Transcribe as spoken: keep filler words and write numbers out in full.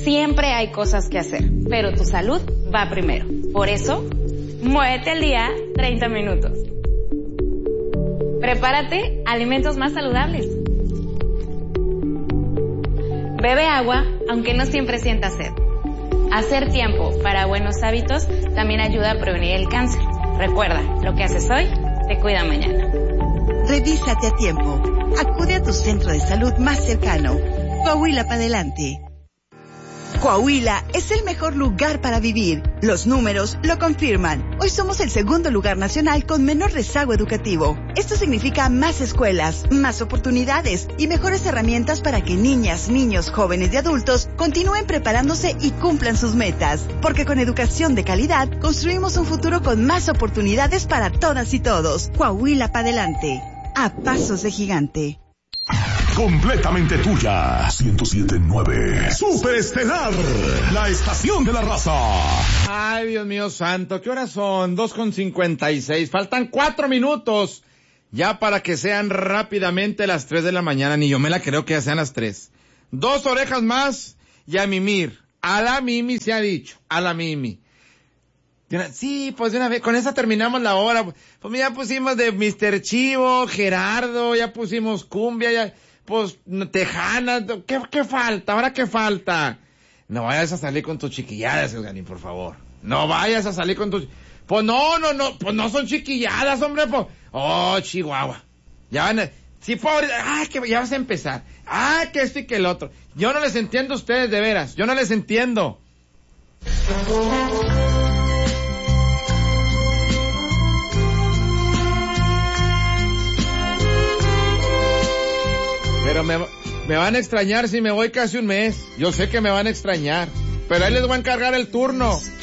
Siempre hay cosas que hacer, pero tu salud va primero. Por eso, muévete al día treinta minutos. Prepárate alimentos más saludables. Bebe agua, aunque no siempre sientas sed. Hacer tiempo para buenos hábitos también ayuda a prevenir el cáncer. Recuerda, lo que haces hoy te cuida mañana. Revísate a tiempo. Acude a tu centro de salud más cercano. Coahuila para adelante. Coahuila es el mejor lugar para vivir. Los números lo confirman. Hoy somos el segundo lugar nacional con menor rezago educativo. Esto significa más escuelas, más oportunidades y mejores herramientas para que niñas, niños, jóvenes y adultos continúen preparándose y cumplan sus metas. Porque con educación de calidad construimos un futuro con más oportunidades para todas y todos. Coahuila para adelante. A pasos de gigante. Completamente tuya. ciento siete punto nueve. Superestelar. La estación de la raza. Ay, Dios mío santo. ¿Qué horas son? dos con cincuenta y seis. Faltan cuatro minutos. Ya para que sean rápidamente las tres de la mañana. Ni yo me la creo que ya sean las tres. Dos orejas más y a mimir. A la Mimi se ha dicho. A la Mimi. Sí, pues de una vez, con esa terminamos la hora. Pues ya pusimos de mister Chivo, Gerardo, ya pusimos cumbia, ya, pues, tejana. ¿Qué, qué falta? ¿Ahora qué falta? No vayas a salir con tus chiquilladas, Eugenio, por favor. No vayas a salir con tus... Pues no, no, no, pues no son chiquilladas, hombre, pues... Oh, Chihuahua. Ya van a... Sí, pobre... Ah, que ya vas a empezar. Ah, que esto y que el otro. Yo no les entiendo a ustedes, de veras. Yo no les entiendo. Pero me, me van a extrañar si me voy casi un mes. Yo sé que me van a extrañar. Pero ahí les voy a encargar el turno.